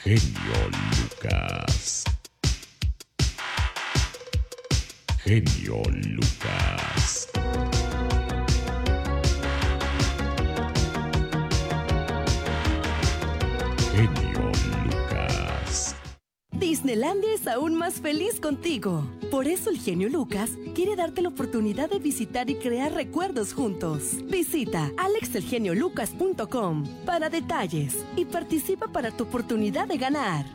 Genio Lucas. Genio Lucas. Genio Lucas. Disneylandia es aún más feliz contigo. Por eso el genio Lucas quiere darte la oportunidad de visitar y crear recuerdos juntos. Visita alexelgeniolucas.com para detalles y participa para tu oportunidad de ganar.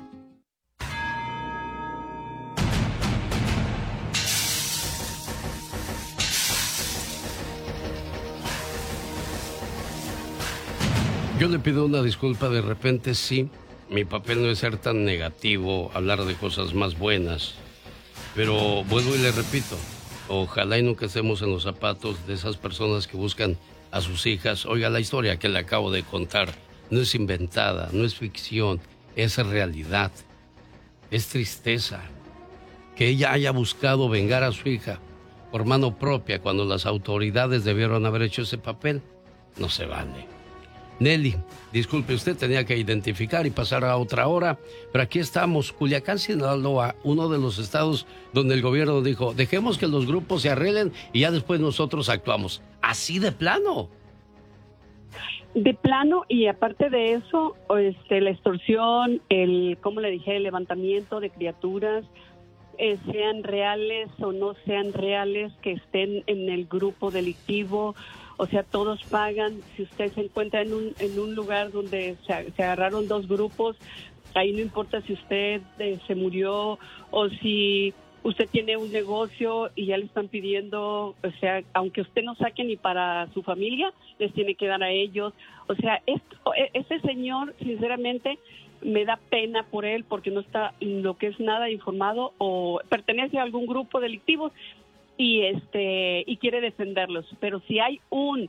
Yo le pido una disculpa, de repente sí. Mi papel no es ser tan negativo, hablar de cosas más buenas. Pero vuelvo y le repito, ojalá y nunca estemos en los zapatos de esas personas que buscan a sus hijas. Oiga, la historia que le acabo de contar no es inventada, no es ficción, es realidad. Es tristeza que ella haya buscado vengar a su hija por mano propia cuando las autoridades debieron haber hecho ese papel. No se vale. Nelly, disculpe, usted tenía que identificar y pasar a otra hora, pero aquí estamos, Culiacán, Sinaloa, uno de los estados donde el gobierno dijo, dejemos que los grupos se arreglen y ya después nosotros actuamos. Así de plano. De plano, y aparte de eso, la extorsión, como le dije, el levantamiento de criaturas, sean reales o no sean reales, que estén en el grupo delictivo. O sea, todos pagan. Si usted se encuentra en un lugar donde se agarraron dos grupos, ahí no importa si usted se murió o si usted tiene un negocio y ya le están pidiendo, o sea, aunque usted no saque ni para su familia, les tiene que dar a ellos. O sea, este señor, sinceramente, me da pena por él porque no está lo que es nada informado o pertenece a algún grupo delictivo. Y quiere defenderlos, pero si hay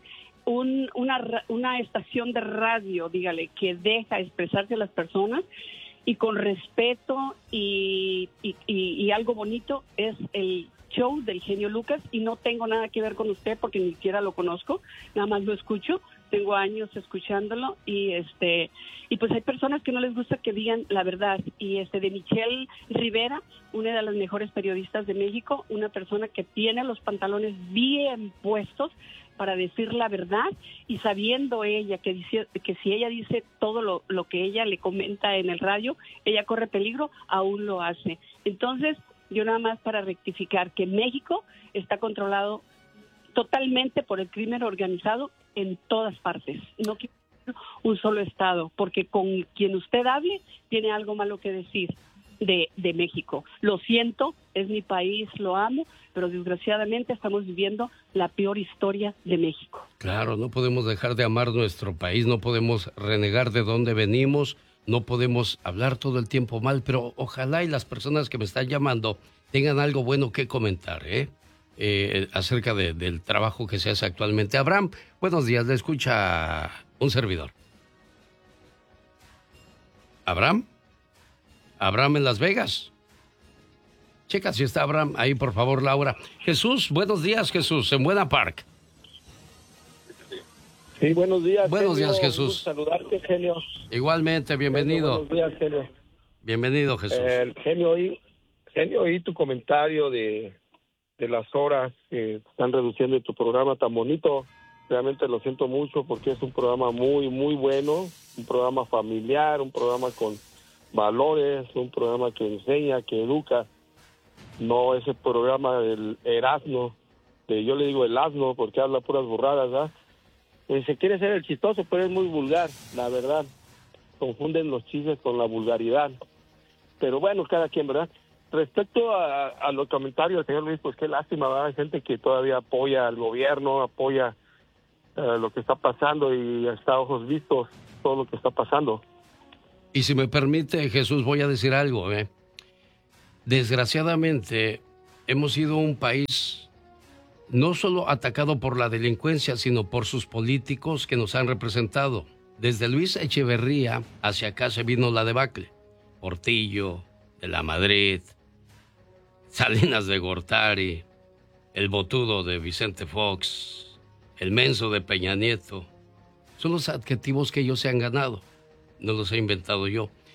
una estación de radio, dígale, que deja expresarse a las personas y con respeto y algo bonito, es el show del genio Lucas, y no tengo nada que ver con usted porque ni siquiera lo conozco, nada más lo escucho, tengo años escuchándolo y pues hay personas que no les gusta que digan la verdad, y de Michelle Rivera, una de las mejores periodistas de México, una persona que tiene los pantalones bien puestos para decir la verdad, y sabiendo ella que si ella dice todo lo que ella le comenta en el radio, ella corre peligro, aún lo hace. Entonces, yo nada más para rectificar que México está controlado totalmente por el crimen organizado en todas partes. No quiero un solo estado, porque con quien usted hable tiene algo malo que decir de México. Lo siento, es mi país, lo amo, pero desgraciadamente estamos viviendo la peor historia de México. Claro, no podemos dejar de amar nuestro país, no podemos renegar de dónde venimos, no podemos hablar todo el tiempo mal, pero ojalá y las personas que me están llamando tengan algo bueno que comentar, acerca del trabajo que se hace actualmente. Abraham, buenos días, le escucha un servidor. ¿Abraham? ¿Abraham en Las Vegas? Checa si está Abraham ahí, por favor, Laura. Jesús, buenos días, Jesús, en Buena Park. Sí, buenos días. Buenos genio. días, Jesús. Saludarte, genio. Igualmente, bienvenido. Buenos días, genio. Bienvenido, Jesús. Genio, oí tu comentario de las horas que están reduciendo en tu programa tan bonito. Realmente lo siento mucho porque es un programa muy, muy bueno, un programa familiar, un programa con valores, un programa que enseña, que educa. No ese programa del Erasmo, yo le digo el asno porque habla puras burradas, ¿verdad? Se quiere ser el chistoso, pero es muy vulgar, la verdad. Confunden los chistes con la vulgaridad. Pero bueno, cada quien, ¿verdad? Respecto a los comentarios del señor Luis, pues qué lástima, ¿verdad? Hay gente que todavía apoya al gobierno, apoya lo que está pasando y está a ojos vistos todo lo que está pasando. Y si me permite, Jesús, voy a decir algo, Desgraciadamente, hemos sido un país no solo atacado por la delincuencia, sino por sus políticos que nos han representado. Desde Luis Echeverría hacia acá se vino la debacle. Portillo, de la Madrid, Salinas de Gortari, el botudo de Vicente Fox, el menso de Peña Nieto. Son los adjetivos que ellos se han ganado, no los he inventado yo.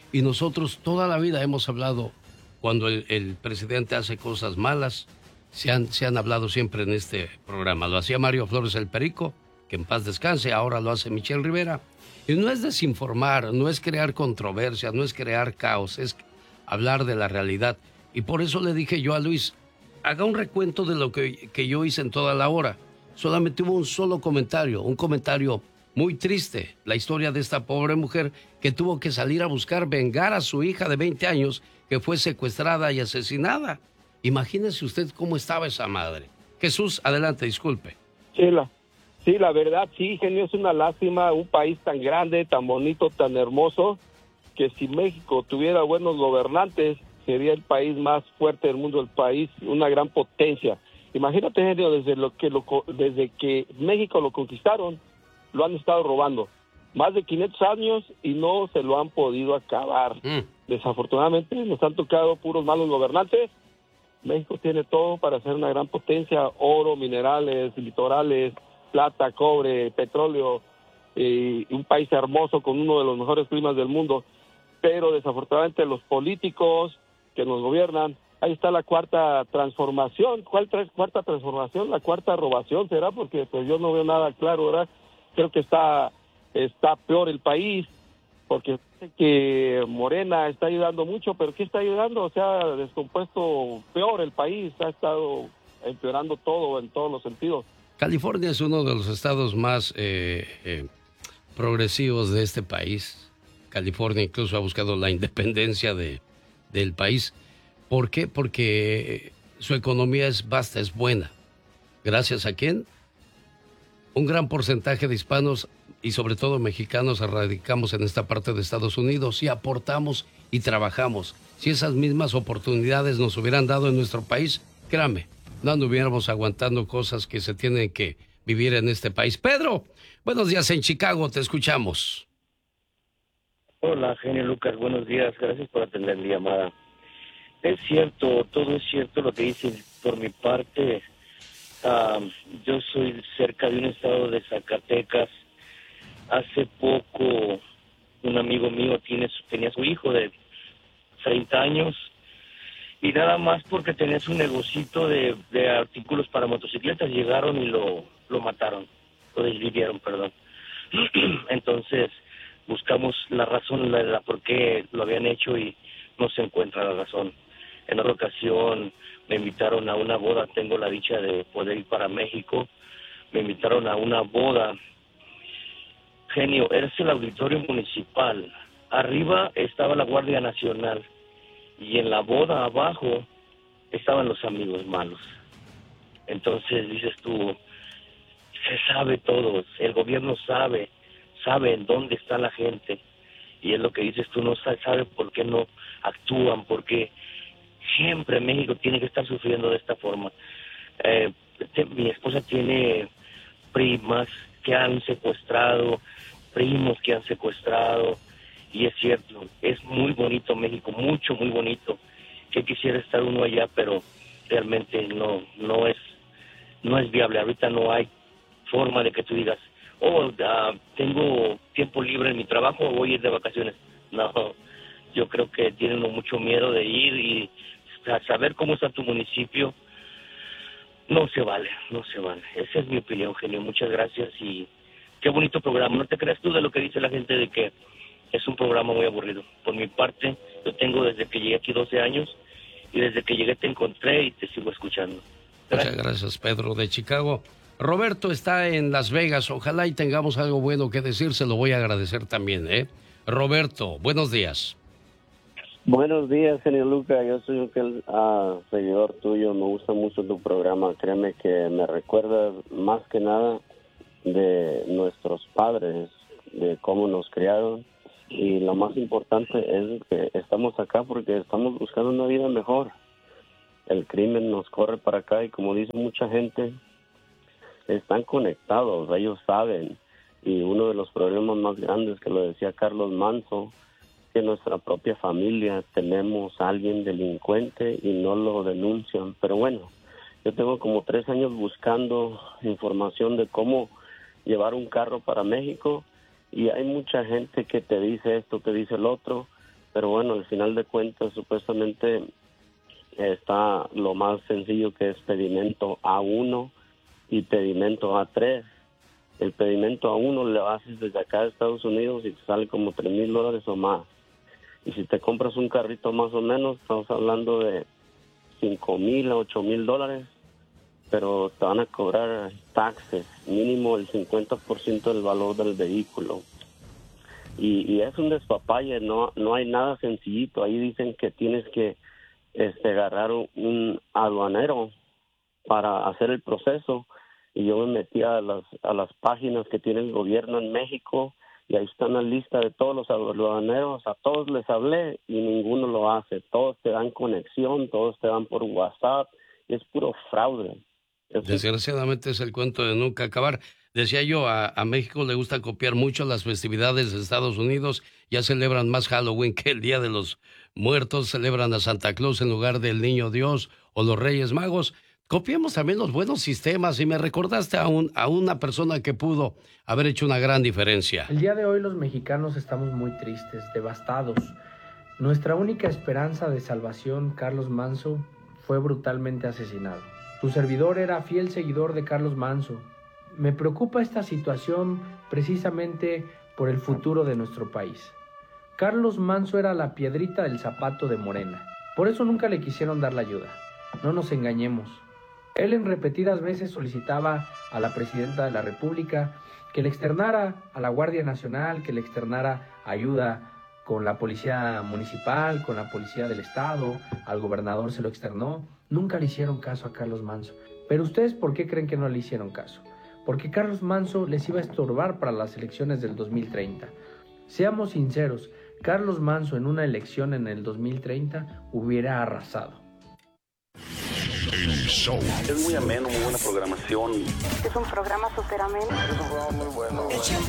Y nosotros toda la vida hemos hablado, cuando el presidente hace cosas malas, se han hablado siempre en este programa. Lo hacía Mario Flores el Perico, que en paz descanse, ahora lo hace Michelle Rivera. Y no es desinformar, no es crear controversia, no es crear caos, es hablar de la realidad. Y por eso le dije yo a Luis, haga un recuento de lo que yo hice en toda la hora. Solamente hubo un solo comentario, un comentario muy triste, la historia de esta pobre mujer que tuvo que salir a buscar vengar a su hija de 20 años que fue secuestrada y asesinada. Imagínese usted cómo estaba esa madre. Jesús, adelante, disculpe. Sí, la verdad, sí, genio, es una lástima, un país tan grande, tan bonito, tan hermoso, que si México tuviera buenos gobernantes, sería el país más fuerte del mundo, el país, una gran potencia. Imagínate, genio, desde que México lo conquistaron, lo han estado robando. Más de 500 años y no se lo han podido acabar. Desafortunadamente nos han tocado puros malos gobernantes. México tiene todo para ser una gran potencia, oro, minerales, litorales, plata, cobre, petróleo, un país hermoso con uno de los mejores climas del mundo. Pero desafortunadamente los políticos que nos gobiernan, ahí está la cuarta transformación. ¿Cuál cuarta transformación? La cuarta robación, ¿será? Porque pues yo no veo nada claro, ¿verdad? Creo que está peor el país, porque sé que Morena está ayudando mucho, pero ¿qué está ayudando? O sea, descompuesto peor el país, ha estado empeorando todo en todos los sentidos. California es uno de los estados más progresivos de este país. California incluso ha buscado la independencia del país. ¿Por qué? Porque su economía es vasta, es buena. ¿Gracias a quién? Un gran porcentaje de hispanos y sobre todo mexicanos radicamos en esta parte de Estados Unidos y aportamos y trabajamos. Si esas mismas oportunidades nos hubieran dado en nuestro país, créame, no anduviéramos aguantando cosas que se tienen que vivir en este país. Pedro, buenos días en Chicago, te escuchamos. Hola, genio Lucas, buenos días, gracias por atender mi llamada. Es cierto, todo es cierto lo que dicen. Por mi parte, yo soy cerca de un estado de Zacatecas. Hace poco un amigo mío tenía su hijo de 30 años y nada más porque tenía su negocito de artículos para motocicletas, llegaron y lo mataron, lo desvivieron, perdón. Entonces buscamos la razón, la por qué lo habían hecho y no se encuentra la razón. En otra ocasión me invitaron a una boda, tengo la dicha de poder ir para México, me invitaron a una boda. Genio, es el auditorio municipal, arriba estaba la Guardia Nacional y en la boda abajo estaban los amigos malos. Entonces dices tú, se sabe todo, el gobierno sabe en dónde está la gente y es lo que dices tú, no sabe por qué no actúan, porque siempre México tiene que estar sufriendo de esta forma. Mi esposa tiene primas que han secuestrado, primos que han secuestrado, y es cierto, es muy bonito México, muy bonito, que quisiera estar uno allá, pero realmente no es viable. Ahorita no hay forma de que tú digas, tengo tiempo libre en mi trabajo, voy a ir de vacaciones. No, yo creo que tienen mucho miedo de ir y saber cómo está tu municipio. No se vale. Esa es mi opinión, genio. Muchas gracias y qué bonito programa. No te creas tú de lo que dice la gente de que es un programa muy aburrido. Por mi parte, yo tengo desde que llegué aquí 12 años y desde que llegué te encontré y te sigo escuchando. Muchas gracias, Pedro de Chicago. Roberto está en Las Vegas. Ojalá y tengamos algo bueno que decir. Se lo voy a agradecer también, ¿eh? Roberto, buenos días. Buenos días, genio Luca. Yo soy un seguidor tuyo. Me gusta mucho tu programa. Créeme que me recuerda más que nada de nuestros padres, de cómo nos criaron. Y lo más importante es que estamos acá porque estamos buscando una vida mejor. El crimen nos corre para acá y como dice mucha gente, están conectados, ellos saben. Y uno de los problemas más grandes, que lo decía Carlos Manso, que en nuestra propia familia tenemos a alguien delincuente y no lo denuncian. Pero bueno, yo tengo como 3 años buscando información de cómo llevar un carro para México y hay mucha gente que te dice esto, te dice el otro, pero bueno, al final de cuentas, supuestamente está lo más sencillo, que es pedimento A1 y pedimento A3. El pedimento A1 le haces desde acá de Estados Unidos y te sale como $3,000 o más. Y si te compras un carrito más o menos, estamos hablando de $5,000 a $8,000, pero te van a cobrar taxes, mínimo el 50% del valor del vehículo. Y es un despapalle, no hay nada sencillito. Ahí dicen que tienes que agarrar un aduanero para hacer el proceso, y yo me metí a las páginas que tiene el gobierno en México, y ahí está una lista de todos los aduaneros. A todos les hablé y ninguno lo hace. Todos te dan conexión, todos te dan por WhatsApp, y es puro fraude. Desgraciadamente es el cuento de nunca acabar. Decía yo, a México le gusta copiar mucho las festividades de Estados Unidos. Ya celebran más Halloween que el Día de los Muertos, celebran a Santa Claus en lugar del Niño Dios o los Reyes Magos. Copiemos también los buenos sistemas, y me recordaste a una persona que pudo haber hecho una gran diferencia. El día de hoy los mexicanos estamos muy tristes, devastados. Nuestra única esperanza de salvación, Carlos Manzo, fue brutalmente asesinado. Su servidor era fiel seguidor de Carlos Manzo. Me preocupa esta situación precisamente por el futuro de nuestro país. Carlos Manzo era la piedrita del zapato de Morena. Por eso nunca le quisieron dar la ayuda. No nos engañemos. Él en repetidas veces solicitaba a la presidenta de la República que le externara a la Guardia Nacional, que le externara ayuda con la policía municipal, con la policía del estado. Al gobernador se lo externó. Nunca le hicieron caso a Carlos Manzo. Pero ustedes, ¿por qué creen que no le hicieron caso? Porque Carlos Manzo les iba a estorbar para las elecciones del 2030. Seamos sinceros, Carlos Manzo en una elección en el 2030 hubiera arrasado. El show. Es muy ameno, muy buena programación. Es un programa súper ameno. Es un programa muy bueno.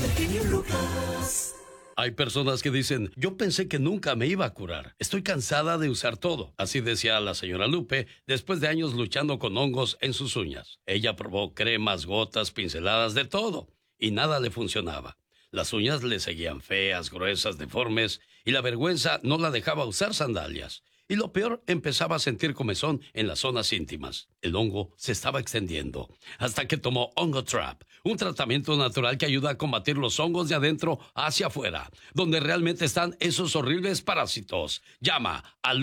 Hay personas que dicen, yo pensé que nunca me iba a curar. Estoy cansada de usar todo. Así decía la señora Lupe después de años luchando con hongos en sus uñas. Ella probó cremas, gotas, pinceladas, de todo, y nada le funcionaba. Las uñas le seguían feas, gruesas, deformes, y la vergüenza no la dejaba usar sandalias. Y lo peor, empezaba a sentir comezón en las zonas íntimas. El hongo se estaba extendiendo, hasta que tomó Ongotrap, un tratamiento natural que ayuda a combatir los hongos de adentro hacia afuera, donde realmente están esos horribles parásitos. Llama al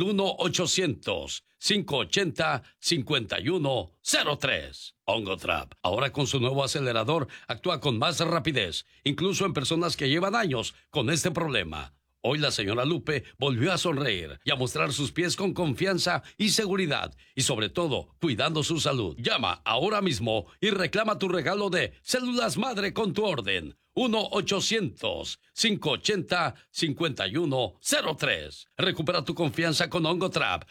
1-800-580-5103. Ongotrap, ahora con su nuevo acelerador, actúa con más rapidez, incluso en personas que llevan años con este problema. Hoy la señora Lupe volvió a sonreír y a mostrar sus pies con confianza y seguridad, y sobre todo, cuidando su salud. Llama ahora mismo y reclama tu regalo de células madre con tu orden. 1-800-580-5103. Recupera tu confianza con Ongotrap.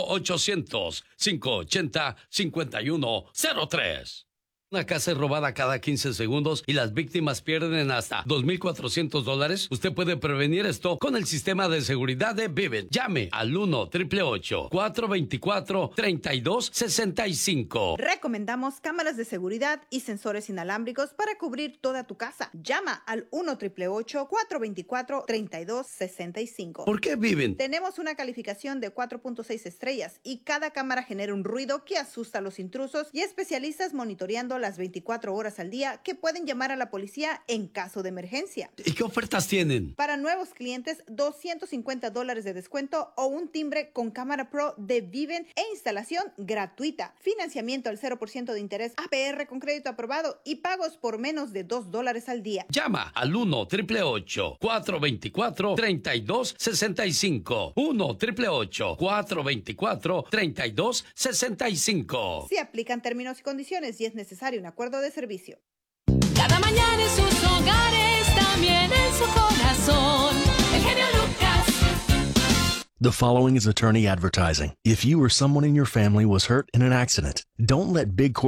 1-800-580-5103. Una casa es robada cada 15 segundos y las víctimas pierden hasta $2,400. Usted puede prevenir esto con el sistema de seguridad de Vivint. Llame al 1-888-424-3265. Recomendamos cámaras de seguridad y sensores inalámbricos para cubrir toda tu casa. Llama al 1-888-424-3265. ¿Por qué Vivint? Tenemos una calificación de 4.6 estrellas y cada cámara genera un ruido que asusta a los intrusos, y especialistas monitoreando las 24 horas al día que pueden llamar a la policía en caso de emergencia. ¿Y qué ofertas tienen? Para nuevos clientes, $250 de descuento o un timbre con cámara pro de Vivint e instalación gratuita. Financiamiento al 0% de interés, APR con crédito aprobado y pagos por menos de $2 al día. Llama al 1-888-424-3265. 1-888-424-3265. Se aplican términos y condiciones y es necesario un acuerdo de servicio. Cada mañana en sus hogares, también en su corazón. El genio Lucas. The following is attorney advertising. If you or someone in your family was hurt in an accident, don't let big